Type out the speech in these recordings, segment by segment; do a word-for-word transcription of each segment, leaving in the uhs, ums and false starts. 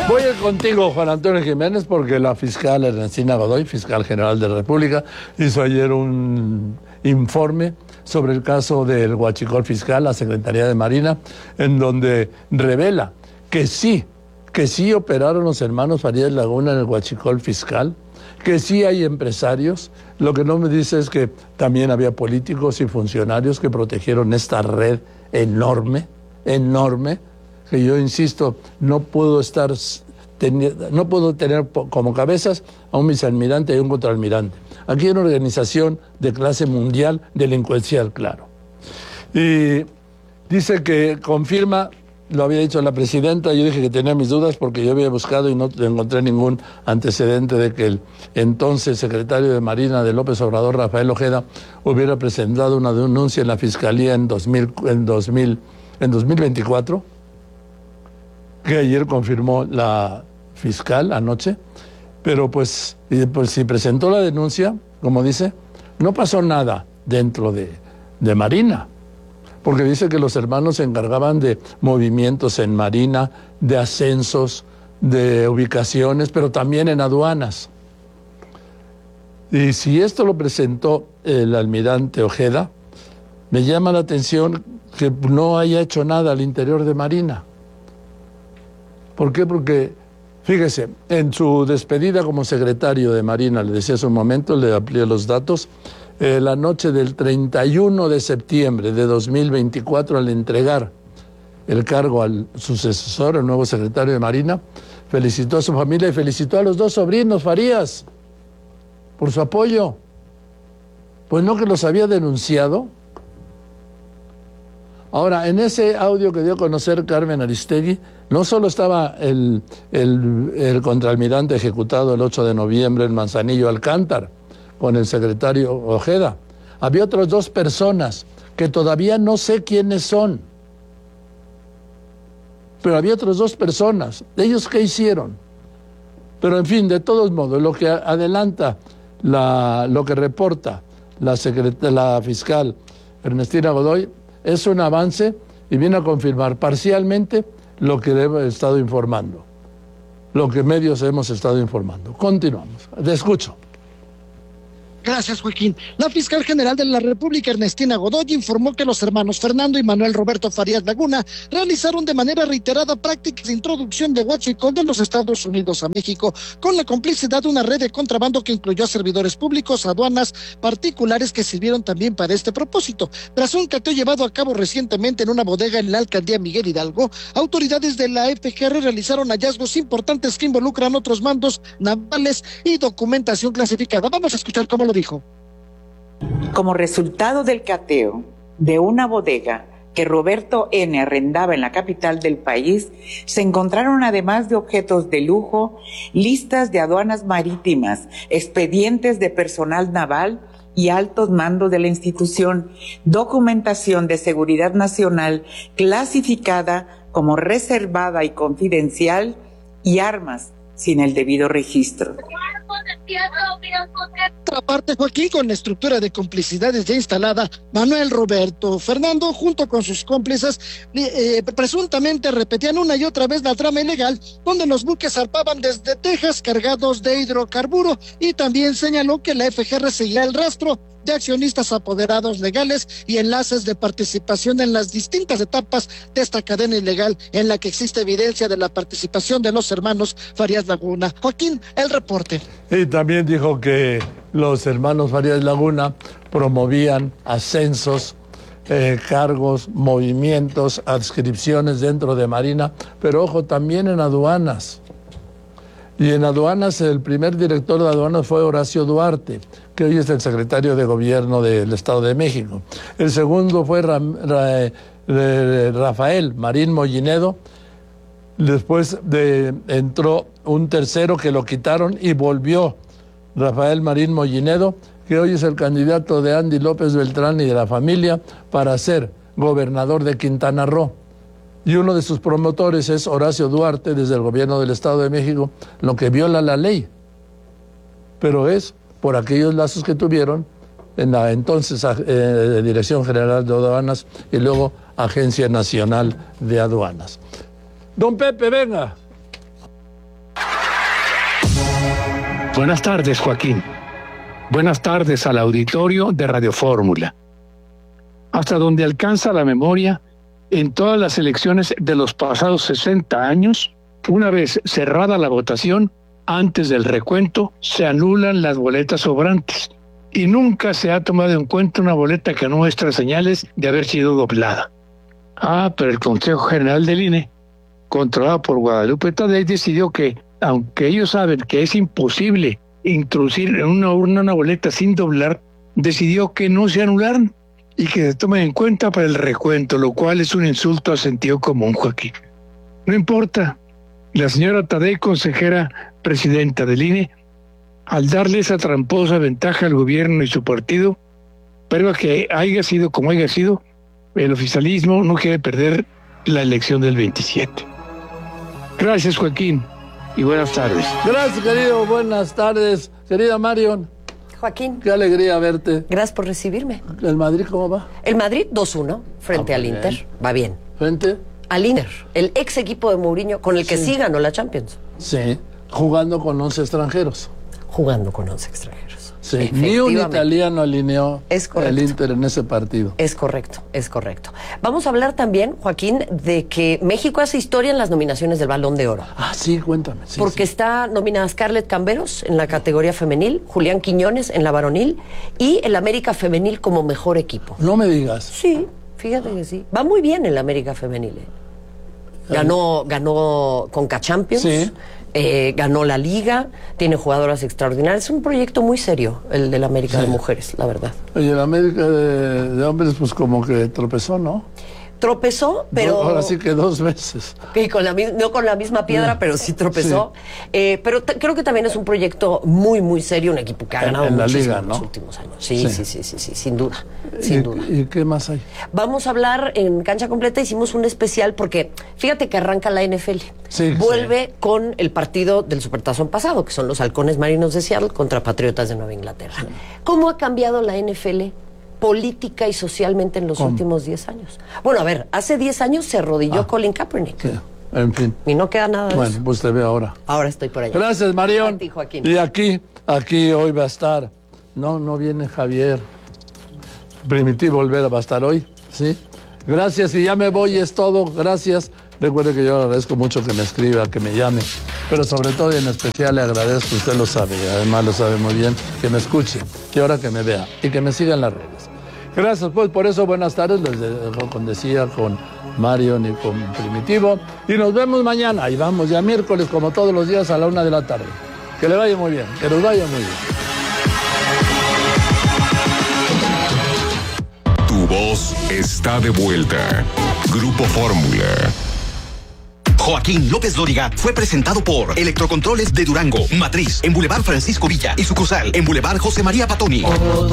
Voy a ir contigo, Juan Antonio Jiménez, porque la fiscal Ernestina Godoy, fiscal general de la República, hizo ayer un informe sobre el caso del huachicol fiscal, la Secretaría de Marina, en donde revela que sí, que sí operaron los hermanos Farías Laguna en el huachicol fiscal, que sí hay empresarios. Lo que no me dice es que también había políticos y funcionarios que protegieron esta red enorme, enorme, que yo insisto, no puedo estar, no puedo tener como cabezas a un vicealmirante y un contraalmirante. Aquí hay una organización de clase mundial delincuencial, claro. Y dice que confirma, lo había dicho la presidenta, yo dije que tenía mis dudas porque yo había buscado y no encontré ningún antecedente de que el entonces secretario de Marina de López Obrador, Rafael Ojeda, hubiera presentado una denuncia en la Fiscalía en, dos mil, en, dos mil, en dos mil veinticuatro, que ayer confirmó la fiscal anoche, pero pues, pues si presentó la denuncia, como dice, no pasó nada dentro de, de Marina, porque dice que los hermanos se encargaban de movimientos en Marina, de ascensos, de ubicaciones, pero también en aduanas. Y si esto lo presentó el almirante Ojeda, me llama la atención que no haya hecho nada al interior de Marina. ¿Por qué? Porque, fíjese, en su despedida como secretario de Marina, le decía hace un momento, le amplié los datos, eh, la noche del treinta y uno de septiembre de dos mil veinticuatro, al entregar el cargo al sucesor, el nuevo secretario de Marina, felicitó a su familia y felicitó a los dos sobrinos Farías por su apoyo. Pues no que los había denunciado. Ahora, en ese audio que dio a conocer Carmen Aristegui, no solo estaba el, el, el contraalmirante ejecutado el ocho de noviembre en Manzanillo Alcántar con el secretario Ojeda, había otras dos personas que todavía no sé quiénes son, pero había otras dos personas. ¿Ellos qué hicieron? Pero en fin, de todos modos, lo que adelanta, la, lo que reporta la, la fiscal Ernestina Godoy es un avance y viene a confirmar parcialmente lo que he estado informando, lo que medios hemos estado informando. Continuamos. Te escucho. Gracias, Joaquín. La fiscal general de la República, Ernestina Godoy, informó que los hermanos Fernando y Manuel Roberto Farías Laguna realizaron de manera reiterada prácticas de introducción de huachicol de los Estados Unidos a México, con la complicidad de una red de contrabando que incluyó a servidores públicos, aduanas, particulares que sirvieron también para este propósito. Tras un cateo llevado a cabo recientemente en una bodega en la alcaldía Miguel Hidalgo, autoridades de la F G R realizaron hallazgos importantes que involucran otros mandos navales y documentación clasificada. Vamos a escuchar cómo lo dijo. Como resultado del cateo de una bodega que Roberto N. arrendaba en la capital del país, se encontraron, además de objetos de lujo, listas de aduanas marítimas, expedientes de personal naval y altos mandos de la institución, documentación de seguridad nacional clasificada como reservada y confidencial y armas sin el debido registro. Por otra parte, Joaquín, con la estructura de complicidades ya instalada, Manuel Roberto Fernando, junto con sus cómplices, eh, presuntamente repetían una y otra vez la trama ilegal, donde los buques zarpaban desde Texas cargados de hidrocarburo, y también señaló que la F G R seguía el rastro de accionistas apoderados legales y enlaces de participación en las distintas etapas de esta cadena ilegal en la que existe evidencia de la participación de los hermanos Farías Laguna. Joaquín, el reporte. Y también dijo que los hermanos Farías Laguna promovían ascensos, eh, cargos, movimientos, adscripciones dentro de Marina, pero ojo, también en aduanas. Y en aduanas, el primer director de aduanas fue Horacio Duarte, que hoy es el secretario de Gobierno del Estado de México. El segundo fue Ra Ra Ra Rafael Marín Mollinedo. Después de, entró un tercero que lo quitaron y volvió Rafael Marín Mollinedo, que hoy es el candidato de Andy López Beltrán y de la familia para ser gobernador de Quintana Roo. Y uno de sus promotores es Horacio Duarte, desde el gobierno del Estado de México, lo que viola la ley. Pero es por aquellos lazos que tuvieron en la entonces eh, Dirección General de Aduanas y luego Agencia Nacional de Aduanas. Don Pepe, venga. Buenas tardes, Joaquín. Buenas tardes al auditorio de Radio Fórmula. Hasta donde alcanza la memoria, en todas las elecciones de los pasados sesenta años, una vez cerrada la votación, antes del recuento, se anulan las boletas sobrantes y nunca se ha tomado en cuenta una boleta que no muestra señales de haber sido doblada. Ah, pero el Consejo General del I N E, controlado por Guadalupe Tadei, decidió que, aunque ellos saben que es imposible introducir en una urna una boleta sin doblar, decidió que no se anularan y que se tomen en cuenta para el recuento, lo cual es un insulto al sentido común, Joaquín. No importa, la señora Tadei, consejera presidenta del I N E, al darle esa tramposa ventaja al gobierno y su partido, pero que haya sido como haya sido, el oficialismo no quiere perder la elección del veintisiete. Gracias, Joaquín, y buenas tardes. Gracias, querido, buenas tardes. Querida Marion. Joaquín. Qué alegría verte. Gracias por recibirme. ¿El Madrid cómo va? El Madrid dos uno frente Ah, al bien. Inter. Va bien. ¿Frente? Al Inter, el ex equipo de Mourinho con el que Sí. sí ganó la Champions. Sí, jugando con once extranjeros. Jugando con once extranjeros. Sí, ni un Efectivamente. italiano alineó Es correcto. el Inter en ese partido. Es correcto, es correcto. Vamos a hablar también, Joaquín, de que México hace historia en las nominaciones del Balón de Oro. Ah, sí, cuéntame. Sí, porque sí. está nominada Scarlett Camberos en la categoría femenil, Julián Quiñones en la varonil y el América Femenil como mejor equipo. No me digas. Sí, fíjate que sí. Va muy bien el América Femenil. ¿eh? Ganó, ganó Conca Champions, Sí. eh, ganó la Liga, tiene jugadoras extraordinarias. Es un proyecto muy serio el del América Sí. de Mujeres, la verdad. Y el América de, de hombres, pues como que tropezó, ¿no? Tropezó, pero... Do- Ahora sí que dos veces. que con la, mi- no con la misma piedra, Sí. pero sí tropezó. Eh, pero t- creo que también es un proyecto muy, muy serio, un equipo que ha En- ganado en la muchísimo liga, en ¿no? los últimos años. Sí, Sí. sí, sí, sí, sí, sin duda, sin ¿Y, duda. ¿Y qué más hay? Vamos a hablar en Cancha Completa, hicimos un especial porque fíjate que arranca la N F L. Sí, Vuelve sí. con el partido del Supertazón pasado, que son los Halcones Marinos de Seattle contra Patriotas de Nueva Inglaterra. ¿Cómo ha cambiado la N F L política y socialmente en los ¿Cómo? últimos diez años? Bueno, a ver, hace diez años se arrodilló Ah. Colin Kaepernick. Sí, en fin. Y no queda nada de Bueno, eso. pues te veo ahora. Ahora estoy por allá. Gracias, Marión. A ti, Joaquín. Y aquí, aquí hoy va a estar. No, no viene Javier. Primitivo Olvera va a estar hoy, ¿sí? Gracias, y ya me voy, es todo. Gracias. Recuerde que yo le agradezco mucho que me escriba, que me llame. Pero sobre todo y en especial le agradezco, usted lo sabe, y además lo sabe muy bien, que me escuche, que ahora que me vea y que me siga en las redes. Gracias, pues, por eso, buenas tardes, les dejo con decía, con Marion y con Primitivo. Y nos vemos mañana, y vamos ya miércoles, como todos los días, a la una de la tarde. Que le vaya muy bien, que nos vaya muy bien. Tu voz está de vuelta. Grupo Fórmula. Joaquín López Dóriga fue presentado por Electrocontroles de Durango, Matriz, en Boulevard Francisco Villa y sucursal en Boulevard José María Patoni.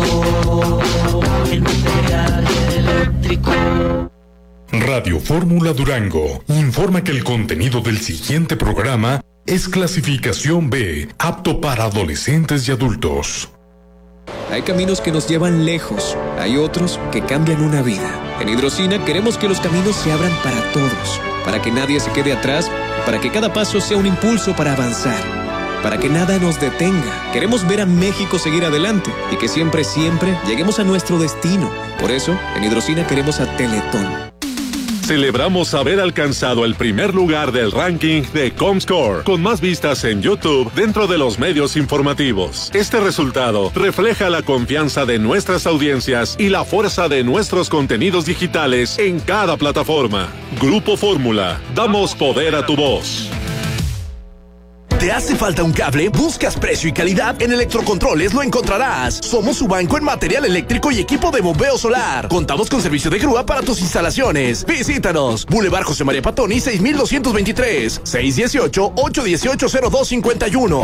Radio Fórmula Durango informa que el contenido del siguiente programa es clasificación B, apto para adolescentes y adultos. Hay caminos que nos llevan lejos, hay otros que cambian una vida. En Hidrocina queremos que los caminos se abran para todos, para que nadie se quede atrás, para que cada paso sea un impulso para avanzar, para que nada nos detenga. Queremos ver a México seguir adelante y que siempre, siempre lleguemos a nuestro destino. Por eso, en Hidrocina queremos a Teletón. Celebramos haber alcanzado el primer lugar del ranking de Comscore, con más vistas en YouTube dentro de los medios informativos. Este resultado refleja la confianza de nuestras audiencias y la fuerza de nuestros contenidos digitales en cada plataforma. Grupo Fórmula, damos poder a tu voz. ¿Te hace falta un cable? ¿Buscas precio y calidad? En Electrocontroles lo encontrarás. Somos su banco en material eléctrico y equipo de bombeo solar. Contamos con servicio de grúa para tus instalaciones. Visítanos. Boulevard José María Patoni, seis mil doscientos veintitrés. seis uno ocho, ocho uno ocho, cero dos cinco uno.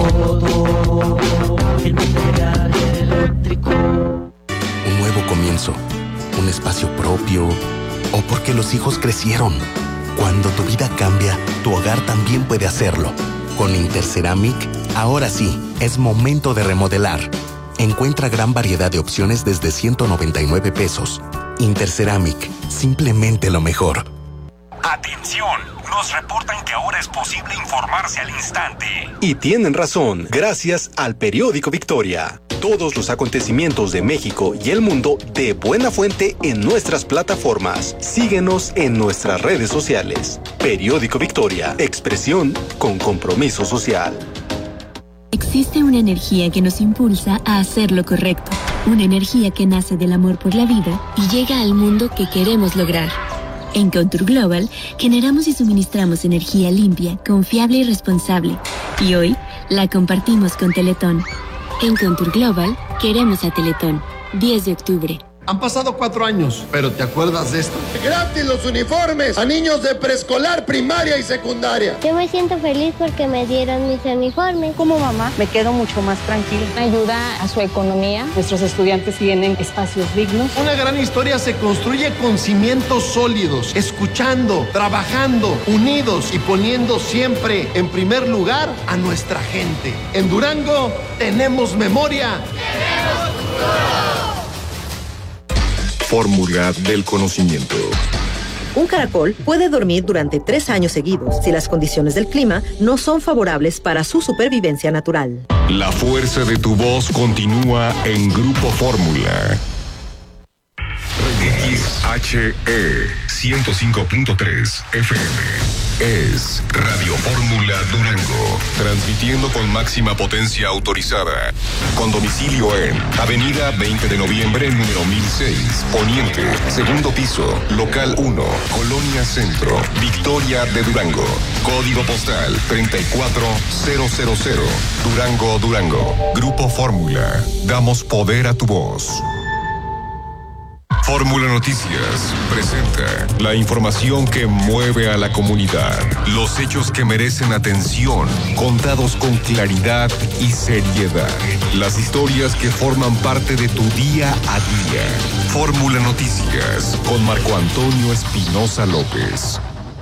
Un nuevo comienzo. Un espacio propio. O porque los hijos crecieron. Cuando tu vida cambia, tu hogar también puede hacerlo. Con Interceramic, ahora sí, es momento de remodelar. Encuentra gran variedad de opciones desde ciento noventa y nueve pesos. Interceramic, simplemente lo mejor. ¡Atención! nos reportan que ahora es posible informarse al instante. Y tienen razón, gracias al periódico Victoria. Todos los acontecimientos de México y el mundo de buena fuente en nuestras plataformas. Síguenos en nuestras redes sociales. Periódico Victoria, expresión con compromiso social. Existe una energía que nos impulsa a hacer lo correcto. Una energía que nace del amor por la vida y llega al mundo que queremos lograr. En Contour Global, generamos y suministramos energía limpia, confiable y responsable. Y hoy, la compartimos con Teletón. En Contour Global, queremos a Teletón. diez de octubre. Han pasado cuatro años, pero ¿te acuerdas de esto? ¡Gratis los uniformes a niños de preescolar, primaria y secundaria! Yo me siento feliz porque me dieron mis uniformes. Como mamá, me quedo mucho más tranquila. Ayuda a su economía. Nuestros estudiantes tienen espacios dignos. Una gran historia se construye con cimientos sólidos, escuchando, trabajando, unidos y poniendo siempre en primer lugar a nuestra gente. En Durango tenemos memoria. ¡Tenemos futuro! Fórmula del conocimiento. Un caracol puede dormir durante tres años seguidos si las condiciones del clima no son favorables para su supervivencia natural. La fuerza de tu voz continúa en Grupo Fórmula. X H E ciento cinco punto tres F M es Radio Fórmula Durango, transmitiendo con máxima potencia autorizada, con domicilio en Avenida veinte de noviembre, número mil seis, Poniente, segundo piso, local uno, Colonia Centro, Victoria de Durango, código postal treinta y cuatro mil, Durango, Durango. Grupo Fórmula, damos poder a tu voz. Fórmula Noticias presenta la información que mueve a la comunidad, los hechos que merecen atención, contados con claridad y seriedad, las historias que forman parte de tu día a día. Fórmula Noticias con Marco Antonio Espinosa López.